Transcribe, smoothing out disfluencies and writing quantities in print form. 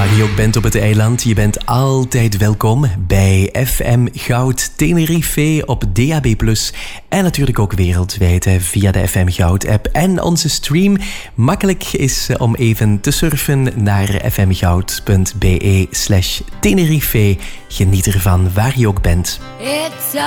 Waar je ook bent op het eiland, je bent altijd welkom bij FM Goud Tenerife op DAB+. En natuurlijk ook wereldwijd via de FM Goud app. En onze stream makkelijk is om even te surfen naar fmgoud.be/Tenerife. Geniet ervan waar je ook bent.